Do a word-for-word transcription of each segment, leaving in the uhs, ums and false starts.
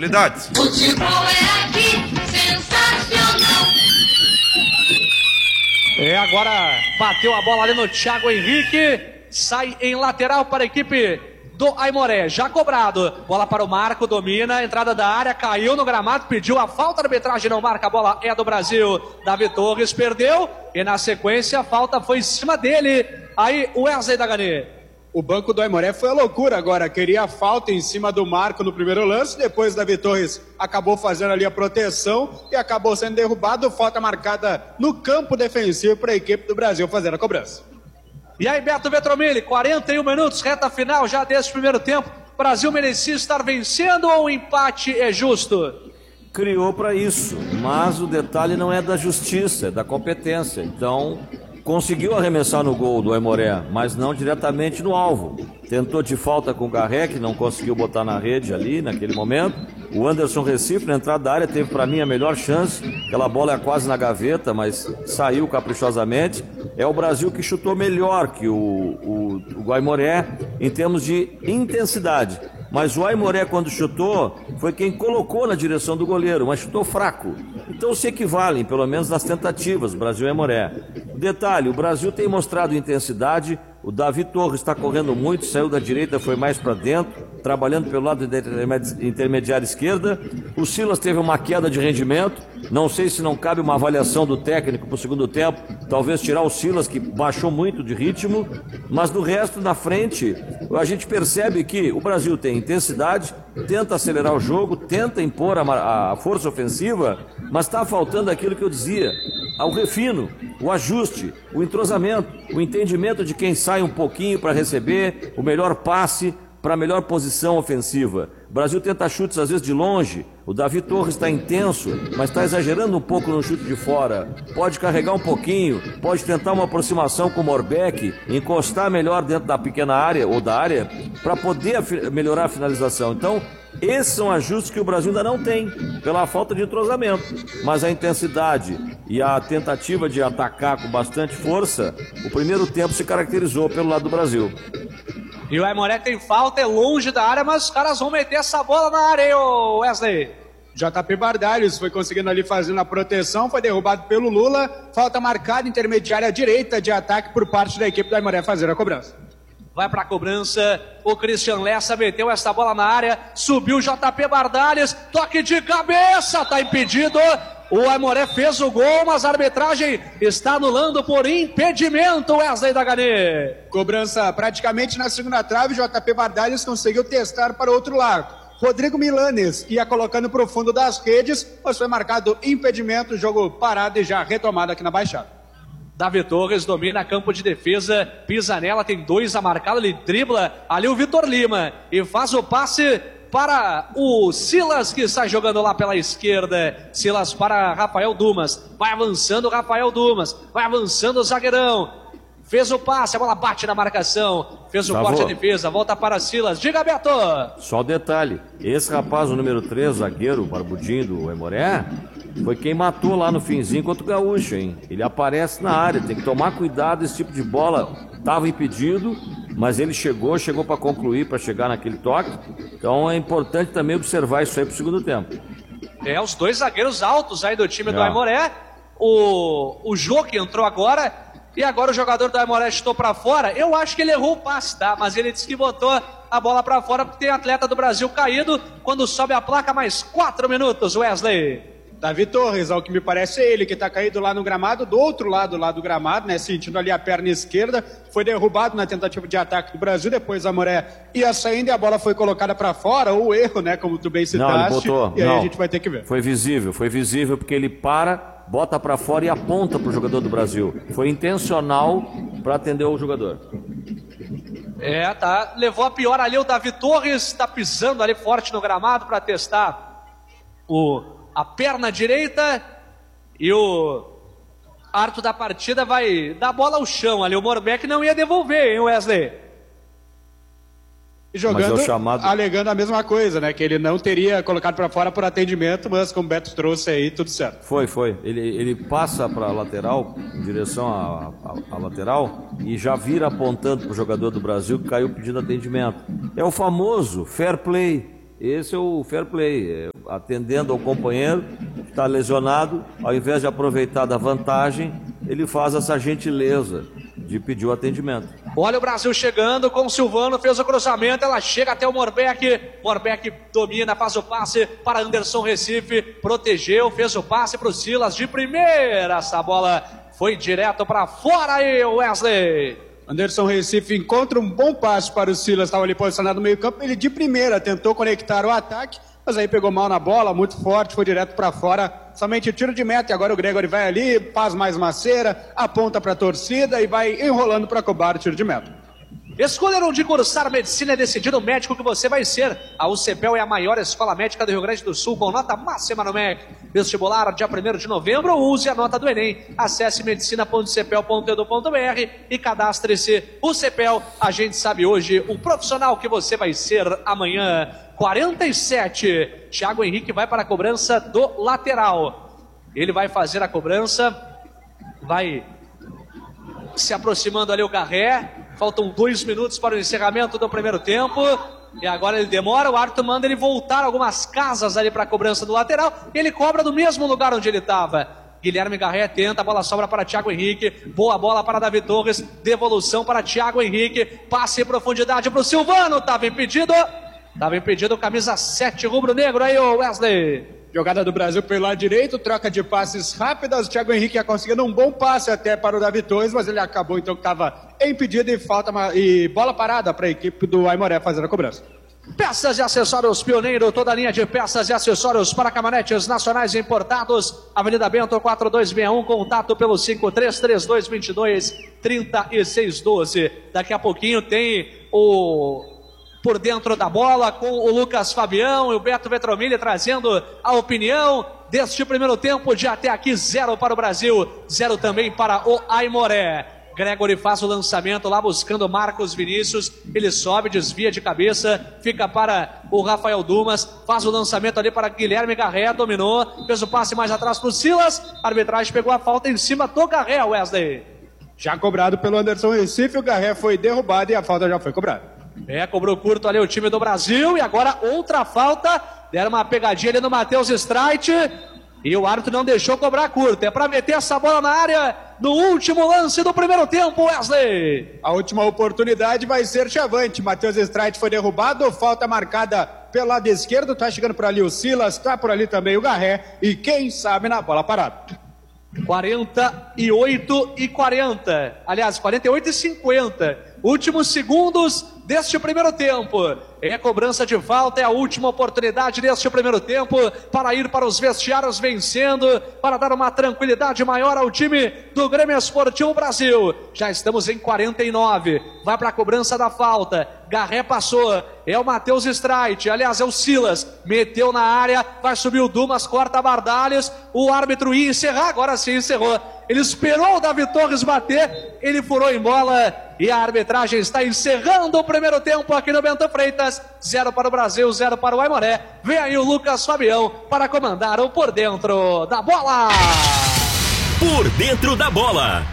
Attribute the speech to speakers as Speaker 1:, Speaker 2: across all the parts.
Speaker 1: possibilidades.
Speaker 2: Futebol é aqui, sensacional.
Speaker 3: É, agora bateu a bola ali no Thiago Henrique, sai em lateral para a equipe do Aimoré, já cobrado, bola para o Marco, domina, entrada da área, caiu no gramado, pediu a falta, a arbitragem não marca, a bola é do Brasil, Davi Torres perdeu, e na sequência a falta foi em cima dele, aí o Wesley Dagani.
Speaker 4: O banco do Aimoré foi a loucura agora, queria a falta em cima do Marco no primeiro lance, depois Davi Torres acabou fazendo ali a proteção e acabou sendo derrubado, falta marcada no campo defensivo para a equipe do Brasil fazer a cobrança.
Speaker 3: E aí, Beto Vetromilli, quarenta e um minutos, reta final já desse primeiro tempo, Brasil merecia estar vencendo ou o empate é justo?
Speaker 5: Criou para isso, mas o detalhe não é da justiça, é da competência, então... Conseguiu arremessar no gol do Aimoré, mas não diretamente no alvo. Tentou de falta com o Garré, que não conseguiu botar na rede ali, naquele momento. O Anderson Recife, na entrada da área, teve para mim a melhor chance. Aquela bola é quase na gaveta, mas saiu caprichosamente. É o Brasil que chutou melhor que o, o, o Aimoré em termos de intensidade. Mas o Aimoré, quando chutou, foi quem colocou na direção do goleiro, mas chutou fraco. Então se equivalem, pelo menos nas tentativas, Brasil e Aimoré. Detalhe, o Brasil tem mostrado intensidade, o Davi Torres está correndo muito, saiu da direita, foi mais para dentro, trabalhando pelo lado da intermediária esquerda. O Silas teve uma queda de rendimento, não sei se não cabe uma avaliação do técnico para o segundo tempo, talvez tirar o Silas, que baixou muito de ritmo, mas no resto, na frente, a gente percebe que o Brasil tem intensidade, tenta acelerar o jogo, tenta impor a, a força ofensiva, mas está faltando aquilo que eu dizia, ao refino, o ajuste, o entrosamento, o entendimento de quem sai um pouquinho para receber, o melhor passe para a melhor posição ofensiva. O Brasil tenta chutes às vezes de longe, o Davi Torres está intenso, mas está exagerando um pouco no chute de fora. Pode carregar um pouquinho, pode tentar uma aproximação com o Morbeck, encostar melhor dentro da pequena área ou da área, para poder melhorar a finalização. Então, esses são ajustes que o Brasil ainda não tem, pela falta de entrosamento. Mas a intensidade e a tentativa de atacar com bastante força, o primeiro tempo se caracterizou pelo lado do Brasil.
Speaker 3: E o Aimoré tem falta, é longe da área, mas os caras vão meter essa bola na área, hein, Wesley?
Speaker 4: J P Bardalhos foi conseguindo ali fazendo a proteção, foi derrubado pelo Lula, falta marcada intermediária direita de ataque por parte da equipe do Aimoré fazer a cobrança.
Speaker 3: Vai para a cobrança, o Christian Lessa meteu essa bola na área, subiu o J P Bardalhos, toque de cabeça, tá impedido. O Aimoré fez o gol, mas a arbitragem está anulando por impedimento, Wesley Dagani.
Speaker 4: Cobrança praticamente na segunda trave, J P Bardalhos conseguiu testar para o outro lado. Rodrigo Milanes ia colocando para o fundo das redes, mas foi marcado impedimento, jogo parado e já retomado aqui na Baixada.
Speaker 3: Davi Torres domina campo de defesa, pisa nela, tem dois a marcar, ele dribla ali o Vitor Lima e faz o passe para o Silas, que está jogando lá pela esquerda. Silas para Rafael Dumas, vai avançando o Rafael Dumas, vai avançando o zagueirão, fez o passe, a bola bate na marcação, fez o corte de defesa, volta para Silas. Diga, Beto!
Speaker 5: Só um detalhe, esse rapaz, o número três, zagueiro, barbudinho do Aimoré, foi quem matou lá no finzinho contra o Gaúcho, hein? Ele aparece na área, tem que tomar cuidado, esse tipo de bola estava impedido, mas ele chegou, chegou para concluir, para chegar naquele toque. Então é importante também observar isso aí para o segundo tempo.
Speaker 3: É, os dois zagueiros altos aí do time é. do Aimoré, o, o Jô que entrou agora, e agora o jogador do Aimoré chutou para fora. Eu acho que ele errou o passe, tá? Mas ele disse que botou a bola para fora porque tem atleta do Brasil caído. Quando sobe a placa, mais quatro minutos, Wesley.
Speaker 4: Davi Torres, ao que me parece é ele que está caído lá no gramado, do outro lado lá do gramado, né, sentindo ali a perna esquerda, foi derrubado na tentativa de ataque do Brasil, depois a Aimoré ia saindo e a bola foi colocada para fora, ou erro, né, como tu bem citaste,
Speaker 5: não, ele botou,
Speaker 4: e aí
Speaker 5: não,
Speaker 4: a gente vai ter que ver.
Speaker 5: Foi visível, foi visível porque ele para, bota para fora e aponta para o jogador do Brasil. Foi intencional para atender o jogador.
Speaker 3: É, tá, levou a pior ali o Davi Torres, está pisando ali forte no gramado para testar o... a perna direita, e o árbitro da partida vai dar bola ao chão ali. O Morbeck não ia devolver, hein, Wesley?
Speaker 4: E jogando,
Speaker 5: é chamado...
Speaker 4: alegando a mesma coisa, né? Que ele não teria colocado para fora por atendimento, mas como o Beto trouxe aí, tudo certo.
Speaker 5: Foi, foi. Ele, ele passa para a lateral, em direção à lateral, e já vira apontando para o jogador do Brasil que caiu pedindo atendimento. É o famoso fair play. Esse é o fair play, é, atendendo ao companheiro que está lesionado, ao invés de aproveitar da vantagem, ele faz essa gentileza de pedir o atendimento.
Speaker 3: Olha o Brasil chegando com o Silvano, fez o cruzamento, ela chega até o Morbeck, Morbeck domina, faz o passe para Anderson Recife, protegeu, fez o passe para o Silas de primeira, essa bola foi direto para fora aí, Wesley.
Speaker 4: Anderson Recife encontra um bom passe para o Silas, estava ali posicionado no meio campo, ele de primeira tentou conectar o ataque, mas aí pegou mal na bola, muito forte, foi direto para fora, somente tiro de meta, e agora o Gregory vai ali, faz mais uma cera, aponta para a torcida e vai enrolando para cobrar o tiro de meta.
Speaker 3: Escolher onde cursar medicina é decidir o médico que você vai ser. A U C P E L é a maior escola médica do Rio Grande do Sul, com nota máxima no M E C. Vestibular, dia primeiro de novembro, use a nota do Enem. Acesse medicina ponto c p e l ponto e d u ponto b r e cadastre-se. U C P E L, a gente sabe hoje o profissional que você vai ser amanhã. quarenta e sete, Thiago Henrique vai para a cobrança do lateral. Ele vai fazer a cobrança, vai se aproximando ali o Garré. Faltam dois minutos para o encerramento do primeiro tempo. E agora ele demora, o árbitro manda ele voltar algumas casas ali para a cobrança do lateral. E ele cobra do mesmo lugar onde ele estava. Guilherme Garré tenta, a bola sobra para Thiago Henrique. Boa bola para Davi Torres. Devolução para Thiago Henrique. Passe em profundidade para o Silvano. Estava impedido. Estava impedido, camisa sete, rubro-negro aí, o Wesley.
Speaker 4: Jogada do Brasil pelo lado direito, troca de passes rápidas, o Thiago Henrique ia conseguindo um bom passe até para o Davi Torres, mas ele acabou então que estava impedido e falta e bola parada para a equipe do Aimoré fazer a cobrança.
Speaker 3: Peças e acessórios Pioneiro, toda a linha de peças e acessórios para caminhonetes nacionais importados. Avenida Bento quatro dois seis um, contato pelo cinco três três dois dois dois, três seis um dois. Daqui a pouquinho tem o Por Dentro da Bola com o Lucas Fabião e o Beto Vetromilli trazendo a opinião deste primeiro tempo de até aqui. Zero para o Brasil, zero também para o Aimoré. Gregory faz o lançamento lá buscando Marcos Vinícius, ele sobe, desvia de cabeça, fica para o Rafael Dumas, faz o lançamento ali para Guilherme Garré, dominou, fez o passe mais atrás para o Silas, a arbitragem pegou a falta em cima do Garré, Wesley.
Speaker 4: Já cobrado pelo Anderson Recife, o Garré foi derrubado e a falta já foi cobrada.
Speaker 3: É, cobrou curto ali o time do Brasil, e agora outra falta, deram uma pegadinha ali no Matheus Streit, e o árbitro não deixou cobrar curto, é para meter essa bola na área no último lance do primeiro tempo, Wesley.
Speaker 4: A última oportunidade vai ser Chavante, Matheus Streit foi derrubado, falta marcada pelo lado esquerdo, tá chegando por ali o Silas, tá por ali também o Garré, e quem sabe na bola parada.
Speaker 3: quarenta e oito e quarenta, aliás, quarenta e oito e cinquenta, últimos segundos deste primeiro tempo. É cobrança de falta, é a última oportunidade deste primeiro tempo para ir para os vestiários vencendo, para dar uma tranquilidade maior ao time do Grêmio Esportivo Brasil. Já estamos em quarenta e nove, vai para a cobrança da falta, Garré passou, é o Matheus Streit, aliás é o Silas, meteu na área, vai subir o Dumas, corta Bardales, o árbitro ia encerrar, agora sim encerrou. Ele esperou o Davi Torres bater, ele furou em bola e a arbitragem está encerrando o primeiro tempo aqui no Bento Freitas. Zero para o Brasil, zero para o Aimoré. Vem aí o Lucas Fabião para comandar o Por Dentro da Bola.
Speaker 1: Por Dentro da Bola.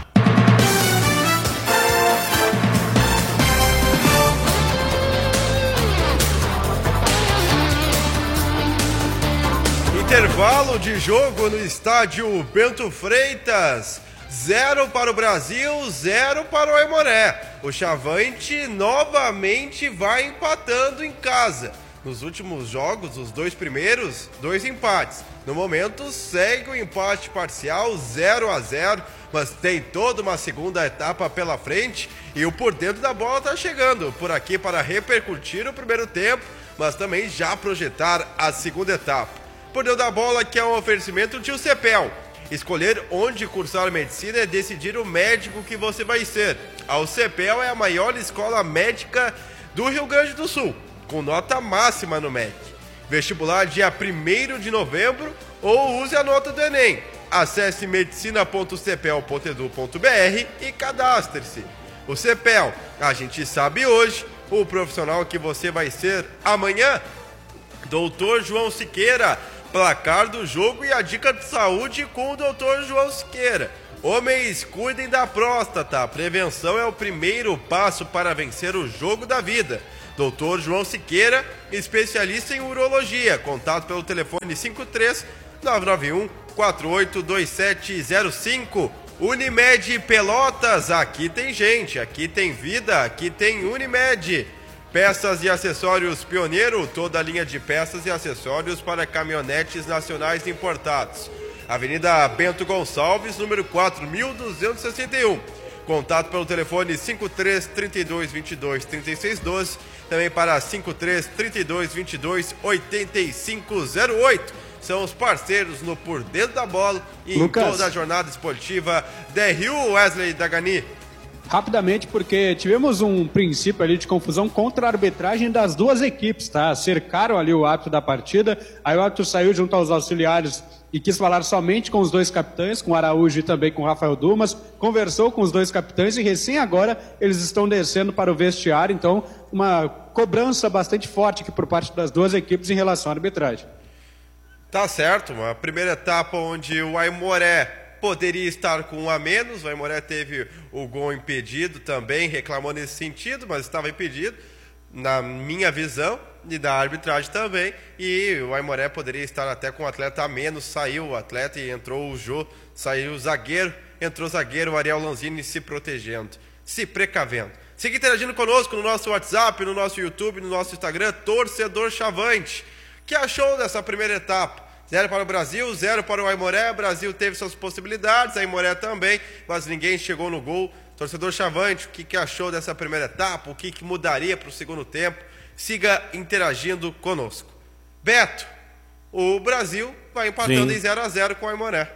Speaker 6: Intervalo de jogo no estádio Bento Freitas. Zero para o Brasil, zero para o Aimoré. O Chavante novamente vai empatando em casa. Nos últimos jogos, os dois primeiros, dois empates. No momento, segue o empate parcial, zero a zero, mas tem toda uma segunda etapa pela frente. E o Por Dentro da Bola está chegando por aqui para repercutir o primeiro tempo, mas também já projetar a segunda etapa. Por Dentro da Bola, que é um oferecimento de U C P E L. Escolher onde cursar medicina é decidir o médico que você vai ser. A U C P E L é a maior escola médica do Rio Grande do Sul, com nota máxima no M E C. Vestibular dia primeiro de novembro ou use a nota do Enem. Acesse medicina ponto c p e l ponto e d u ponto b r e cadastre-se. O C P E L, a gente sabe hoje, o profissional que você vai ser amanhã. doutor João Siqueira, placar do jogo e a dica de saúde com o doutor João Siqueira. Homens, cuidem da próstata. A prevenção é o primeiro passo para vencer o jogo da vida. doutor João Siqueira, especialista em urologia. Contato pelo telefone cinco três nove nove um quatro oito dois sete zero cinco. Unimed Pelotas, aqui tem gente, aqui tem vida, aqui tem Unimed. Peças e acessórios Pioneiro, toda a linha de peças e acessórios para caminhonetes nacionais importados. Avenida Bento Gonçalves, número quatro mil duzentos e sessenta e um. Contato pelo telefone cinco três, trinta e dois, vinte e dois, trinta e seis doze, também para cinco três, trinta e dois, vinte e dois, oitenta e cinco zero oito. São os parceiros no Por Dentro da Bola e
Speaker 4: Lucas,
Speaker 6: em toda a jornada esportiva da Rio Wesley Dagani.
Speaker 4: Rapidamente, porque tivemos um princípio ali de confusão contra a arbitragem das duas equipes, tá? Cercaram ali o árbitro da partida, aí o árbitro saiu junto aos auxiliares e quis falar somente com os dois capitães, com o Araújo e também com o Rafael Dumas, conversou com os dois capitães e recém agora eles estão descendo para o vestiário, então uma cobrança bastante forte aqui por parte das duas equipes em relação à arbitragem.
Speaker 6: Tá certo, uma primeira etapa onde o Aimoré poderia estar com um a menos, o Aimoré teve o gol impedido também, reclamou nesse sentido, mas estava impedido, na minha visão, e da arbitragem também, e o Aimoré poderia estar até com um atleta a menos, saiu o atleta e entrou o Jô, saiu o zagueiro, entrou o zagueiro, o Ariel Lanzini se protegendo, se precavendo. Siga interagindo conosco no nosso WhatsApp, no nosso YouTube, no nosso Instagram, Torcedor Chavante. O que achou dessa primeira etapa? Zero para o Brasil, zero para o Aimoré. O Brasil teve suas possibilidades, a Aimoré também, mas ninguém chegou no gol. Torcedor Chavante, o que, que achou dessa primeira etapa? O que, que mudaria para o segundo tempo? Siga interagindo conosco. Beto, o Brasil vai empatando Sim. em zero a zero com a Aimoré.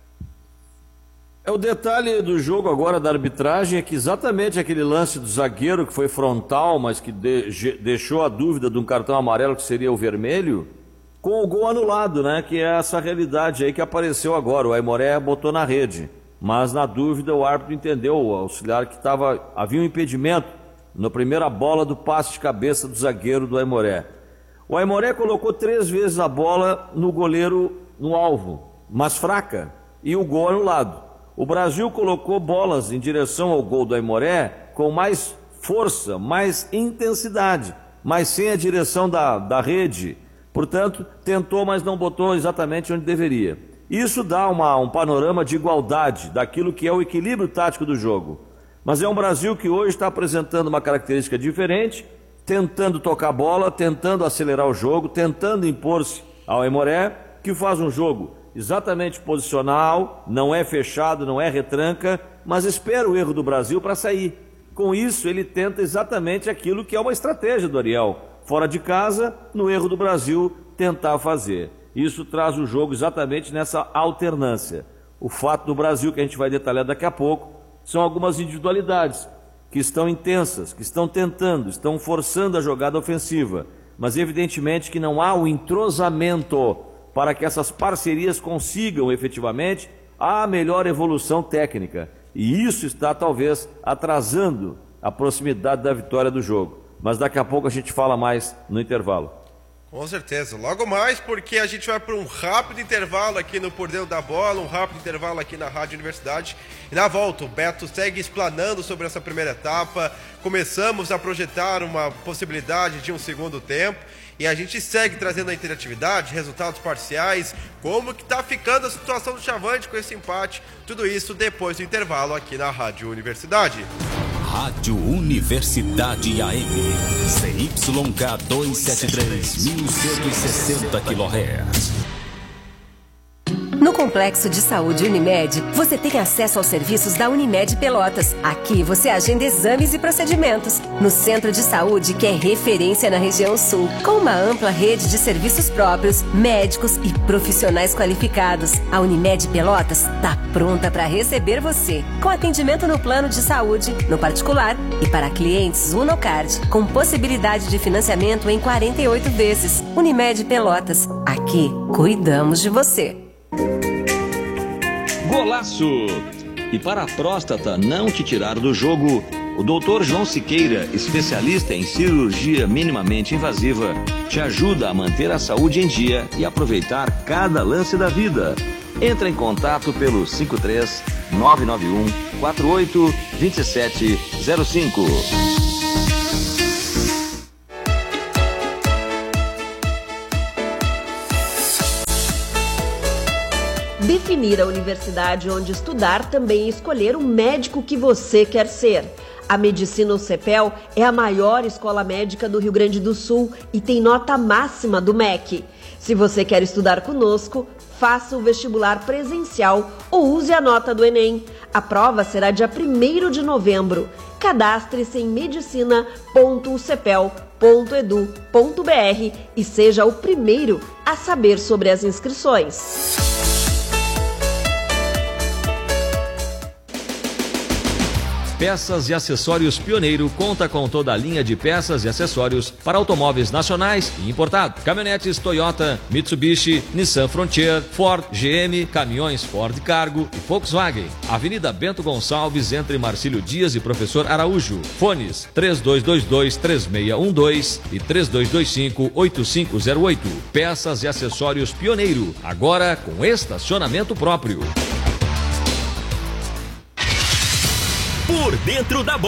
Speaker 5: É o detalhe do jogo agora da arbitragem é que exatamente aquele lance do zagueiro que foi frontal, mas que de, deixou a dúvida de um cartão amarelo que seria o vermelho, com o gol anulado, né? Que é essa realidade aí que apareceu agora. O Aimoré botou na rede, mas na dúvida o árbitro entendeu, o auxiliar, que tava, havia um impedimento na primeira bola do passe de cabeça do zagueiro do Aimoré. O Aimoré colocou três vezes a bola no goleiro no alvo, mas fraca, e o gol anulado. O Brasil colocou bolas em direção ao gol do Aimoré com mais força, mais intensidade, mas sem a direção da, da rede. Portanto, tentou, mas não botou exatamente onde deveria. Isso dá uma, um panorama de igualdade daquilo que é o equilíbrio tático do jogo. Mas é um Brasil que hoje está apresentando uma característica diferente, tentando tocar a bola, tentando acelerar o jogo, tentando impor-se ao Aimoré, que faz um jogo exatamente posicional, não é fechado, não é retranca, mas espera o erro do Brasil para sair. Com isso, ele tenta exatamente aquilo que é uma estratégia do Ariel. Fora de casa, no erro do Brasil, tentar fazer. Isso traz o jogo exatamente nessa alternância. O fato do Brasil, que a gente vai detalhar daqui a pouco, são algumas individualidades que estão intensas, que estão tentando, estão forçando a jogada ofensiva, mas evidentemente que não há o entrosamento para que essas parcerias consigam efetivamente a melhor evolução técnica. E isso está talvez atrasando a proximidade da vitória do jogo. Mas daqui a pouco a gente fala mais no intervalo.
Speaker 6: Com certeza, logo mais, porque a gente vai para um rápido intervalo aqui no Por Dentro da Bola, um rápido intervalo aqui na Rádio Universidade. E na volta, o Beto segue explanando sobre essa primeira etapa. Começamos a projetar uma possibilidade de um segundo tempo. E a gente segue trazendo a interatividade, resultados parciais, como que tá ficando a situação do Chavante com esse empate. Tudo isso depois do intervalo aqui na Rádio Universidade.
Speaker 1: Rádio Universidade A M, C Y K duzentos e setenta e três, mil cento e sessenta quilohertz.
Speaker 7: No Complexo de Saúde Unimed, você tem acesso aos serviços da Unimed Pelotas. Aqui você agenda exames e procedimentos. No Centro de Saúde, que é referência na região sul, com uma ampla rede de serviços próprios, médicos e profissionais qualificados. A Unimed Pelotas está pronta para receber você, com atendimento no plano de saúde, no particular e para clientes Unocard, com possibilidade de financiamento em quarenta e oito vezes. Unimed Pelotas, aqui cuidamos de você.
Speaker 8: Golaço! E para a próstata não te tirar do jogo, o doutor João Siqueira, especialista em cirurgia minimamente invasiva, te ajuda a manter a saúde em dia e aproveitar cada lance da vida. Entra em contato pelo cinco três nove nove um quatro oito dois sete zero cinco.
Speaker 9: Definir a universidade onde estudar também é escolher o médico que você quer ser. A Medicina U C P E L é a maior escola médica do Rio Grande do Sul e tem nota máxima do M E C. Se você quer estudar conosco, faça o vestibular presencial ou use a nota do Enem. A prova será dia primeiro de novembro. Cadastre-se em medicina ponto u c p e l ponto edu ponto b r e seja o primeiro a saber sobre as inscrições.
Speaker 8: Peças e Acessórios Pioneiro conta com toda a linha de peças e acessórios para automóveis nacionais e importados. Caminhonetes Toyota, Mitsubishi, Nissan Frontier, Ford, G M, caminhões Ford Cargo e Volkswagen. Avenida Bento Gonçalves, entre Marcílio Dias e Professor Araújo. Fones três dois dois dois, três seis um dois e três dois dois cinco, oito cinco zero oito. Peças e Acessórios Pioneiro, agora com estacionamento próprio.
Speaker 1: Por dentro da bola.